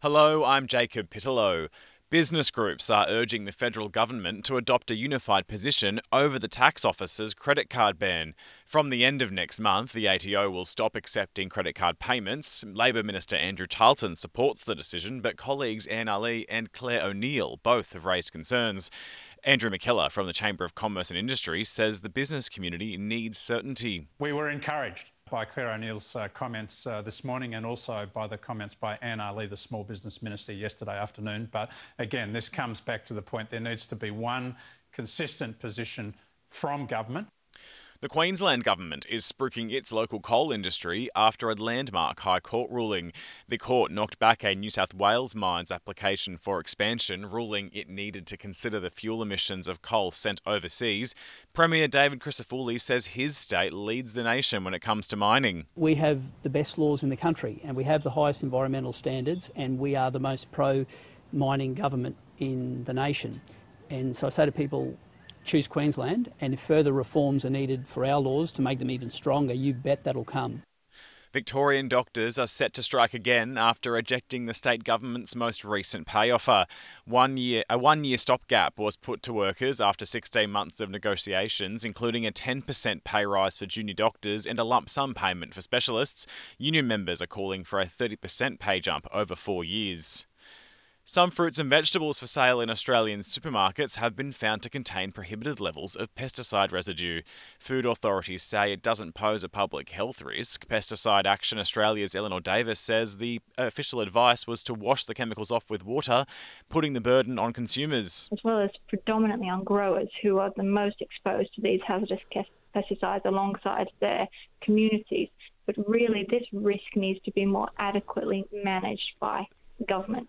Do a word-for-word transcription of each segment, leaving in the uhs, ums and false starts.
Hello, I'm Jacob Pittellow. Business groups are urging the federal government to adopt a unified position over the tax office's credit card ban. From the end of next month, the A T O will stop accepting credit card payments. Labor Minister Andrew Tarleton supports the decision, but colleagues Anne Ali and Claire O'Neill both have raised concerns. Andrew McKellar from the Chamber of Commerce and Industry says the business community needs certainty. We were encouraged by Claire O'Neill's uh, comments uh, this morning and also by the comments by Anne Ali, the Small Business Minister, yesterday afternoon. But again, this comes back to the point there needs to be one consistent position from government. The Queensland Government is spruiking its local coal industry after a landmark High Court ruling. The court knocked back a New South Wales mine's application for expansion, ruling it needed to consider the fuel emissions of coal sent overseas. Premier David Crisafulli says his state leads the nation when it comes to mining. We have the best laws in the country and we have the highest environmental standards, and we are the most pro-mining government in the nation. And so I say to people, choose Queensland, and if further reforms are needed for our laws to make them even stronger, you bet that'll come. Victorian doctors are set to strike again after rejecting the state government's most recent pay offer. One year, a one-year stopgap was put to workers after sixteen months of negotiations, including a ten percent pay rise for junior doctors and a lump sum payment for specialists. Union members are calling for a thirty percent pay jump over four years. Some fruits and vegetables for sale in Australian supermarkets have been found to contain prohibited levels of pesticide residue. Food authorities say it doesn't pose a public health risk. Pesticide Action Australia's Eleanor Davis says the official advice was to wash the chemicals off with water, putting the burden on consumers. As well as predominantly on growers who are the most exposed to these hazardous pesticides alongside their communities. But really, this risk needs to be more adequately managed by government.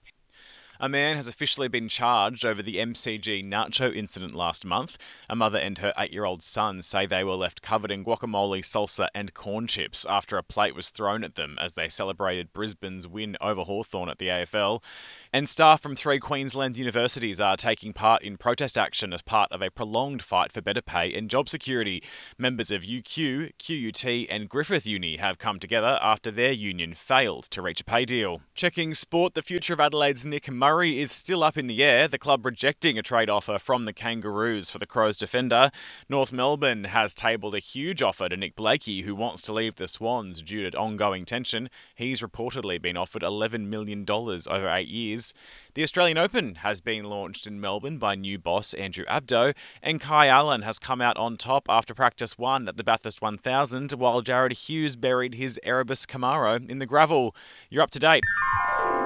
A man has officially been charged over the M C G nacho incident last month. A mother and her eight-year-old son say they were left covered in guacamole, salsa and corn chips after a plate was thrown at them as they celebrated Brisbane's win over Hawthorn at the A F L. And staff from three Queensland universities are taking part in protest action as part of a prolonged fight for better pay and job security. Members of U Q, Q U T and Griffith Uni have come together after their union failed to reach a pay deal. Checking sport, the future of Adelaide's Nick Murray is still up in the air, the club rejecting a trade offer from the Kangaroos for the Crows defender. North Melbourne has tabled a huge offer to Nick Blakey, who wants to leave the Swans due to ongoing tension. He's reportedly been offered eleven million dollars over eight years. The Australian Open has been launched in Melbourne by new boss Andrew Abdo, and Kai Allen has come out on top after practice one at the Bathurst one thousand, while Jared Hughes buried his Erebus Camaro in the gravel. You're up to date.